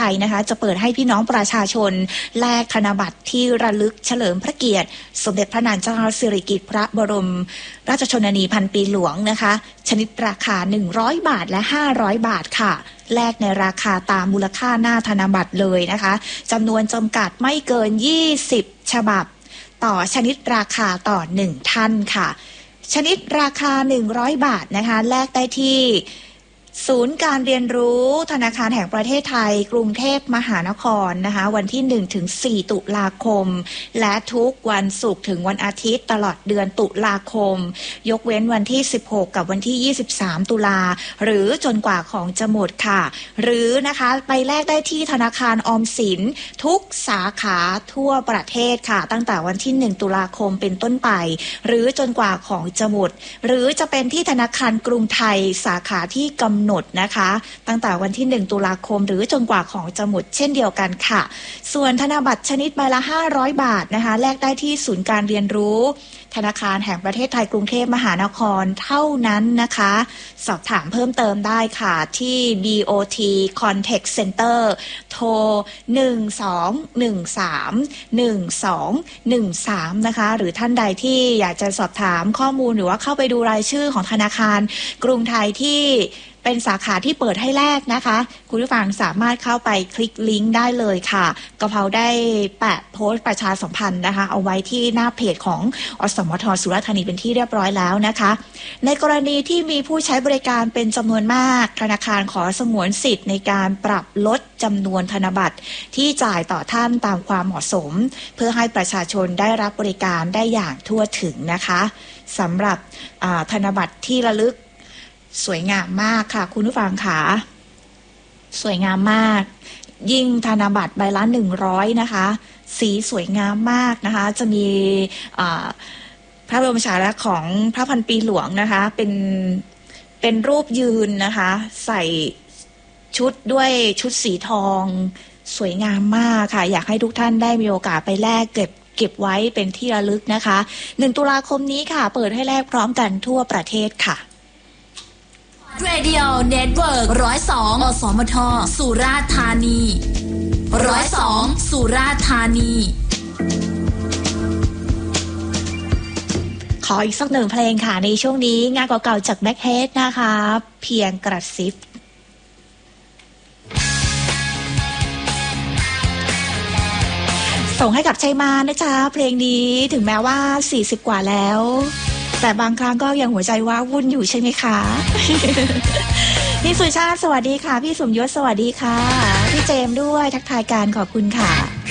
ยนะคะจะเปิดให้พี่น้องประชาชนแลกธนบัตรที่ระลึกเฉลิมพระเกียรติสมเด็จพระนางเจ้าสิริกิติ์พระบรมราชชนนีพันปีหลวงนะคะชนิดราคา100 บาทและ500 บาทค่ะแลกในราคาตามมูลค่าหน้าธนบัตรเลยนะคะจำนวนจำกัดไม่เกิน20ฉบับต่อชนิดราคาต่อ1ท่านค่ะชนิดราคา100 บาทนะคะแลกได้ที่ศูนย์การเรียนรู้ธนาคารแห่งประเทศไทยกรุงเทพมหานครนะคะวันที่1ถึง4ตุลาคมและทุกวันศุกร์ถึงวันอาทิตย์ตลอดเดือนตุลาคมยกเว้นวันที่16กับวันที่23ตุลาหรือจนกว่าของจะหมดค่ะหรือนะคะไปแลกได้ที่ธนาคารออมสินทุกสาขาทั่วประเทศค่ะตั้งแต่วันที่1ตุลาคมเป็นต้นไปหรือจนกว่าของจะหมดหรือจะเป็นที่ธนาคารกรุงไทยสาขาที่กำหนดนะคะตั้งแต่วันที่1ตุลาคมหรือจนกว่าของจะหมดเช่นเดียวกันค่ะส่วนธนบัตรชนิดใบละ500 บาทนะคะแลกได้ที่ศูนย์การเรียนรู้ธนาคารแห่งประเทศไทยกรุงเทพมหานครเท่านั้นนะคะสอบถามเพิ่มเติมได้ค่ะที่ BOT Contact Center โทร1213 นะคะหรือท่านใดที่อยากจะสอบถามข้อมูลหรือว่าเข้าไปดูรายชื่อของธนาคารกรุงไทยที่เป็นสาขาที่เปิดให้แลกนะคะคุณผู้ฟังสามารถเข้าไปคลิกลิงก์ได้เลยค่ะกะเพราได้แปะโพสต์ประชาสัมพันธ์นะคะเอาไว้ที่หน้าเพจของอสมทสุราษฎร์ธานีเป็นที่เรียบร้อยแล้วนะคะในกรณีที่มีผู้ใช้บริการเป็นจำนวนมากธนาคารขอสงวนสิทธิ์ในการปรับลดจำนวนธนบัตรที่จ่ายต่อท่านตามความเหมาะสมเพื่อให้ประชาชนได้รับบริการได้อย่างทั่วถึงนะคะสำหรับธนบัตรที่ระลึกสวยงามมากค่ะคุณผู้ฟังค่ะสวยงามมากยิ่งธนบัตรใบละ100นะคะสีสวยงามมากนะคะจะมีพระบรมฉายาลักษณ์ของพระพันปีหลวงนะคะเป็นรูปยืนนะคะใส่ชุดด้วยชุดสีทองสวยงามมากค่ะอยากให้ทุกท่านได้มีโอกาสไปแลกเก็บไว้เป็นที่ระลึกนะคะ1ตุลาคมนี้ค่ะเปิดให้แลกพร้อมกันทั่วประเทศค่ะ Radio Network 102 อสมทสุราษฎร์ธานี102 สุราษฎร์ธานีขออีกสักหนึ่งเพลงค่ะในช่วงนี้งานเก่าๆจากแบ็คเฮดนะคะเพียงกระซิบส่งให้กับชัยมานะจ๊ะเพลงนี้ถึงแม้ว่า40กว่าแล้วแต่บางครั้งก็ยังหัวใจว้าวุ่นอยู่ใช่ไหมคะ พี่สุชาติสวัสดีค่ะพี่สมยศสวัสดีค่ะพี่เจมส์ด้วยทักทายการขอบคุณค่ะ